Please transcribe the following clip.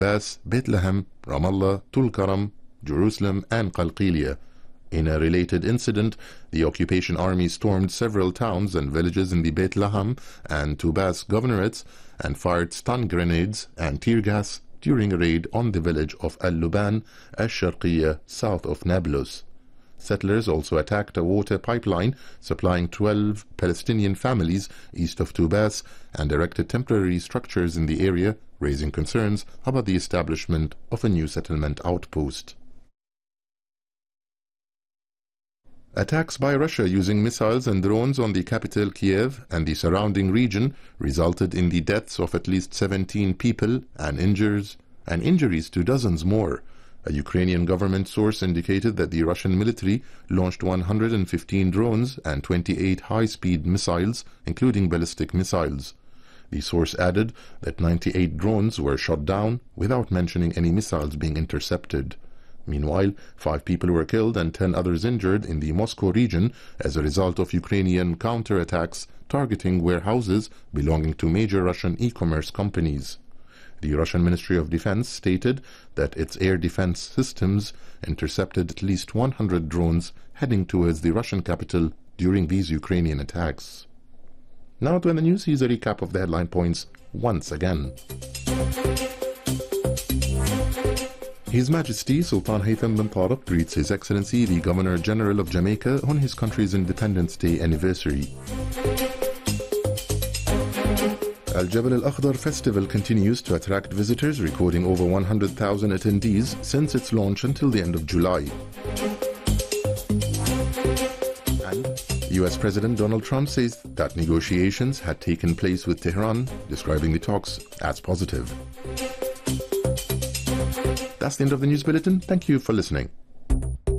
Bas, Bethlehem, Ramallah, Tulkaram, Jerusalem, and Qalqilia. In a related incident, the occupation army stormed several towns and villages in the Bethlehem and Tubas governorates and fired stun grenades and tear gas during a raid on the village of Al-Luban, Al-Sharqiyya, south of Nablus. Settlers also attacked a water pipeline supplying 12 Palestinian families east of Tubas and erected temporary structures in the area, raising concerns about the establishment of a new settlement outpost. Attacks by Russia using missiles and drones on the capital Kiev and the surrounding region resulted in the deaths of at least 17 people and injuries to dozens more. A Ukrainian government source indicated that the Russian military launched 115 drones and 28 high-speed missiles, including ballistic missiles. The source added that 98 drones were shot down without mentioning any missiles being intercepted. Meanwhile, 5 people were killed and 10 others injured in the Moscow region as a result of Ukrainian counterattacks targeting warehouses belonging to major Russian e-commerce companies. The Russian Ministry of Defense stated that its air defense systems intercepted at least 100 drones heading towards the Russian capital during these Ukrainian attacks. Now to the news, here's a recap of the headline points once again. His Majesty Sultan Haytham bin Tariq greets His Excellency the Governor-General of Jamaica on his country's Independence Day anniversary. Al Jabal Al Akhdar Festival continues to attract visitors, recording over 100,000 attendees since its launch until the end of July. And US President Donald Trump says that negotiations had taken place with Tehran, describing the talks as positive. That's the end of the news bulletin. Thank you for listening.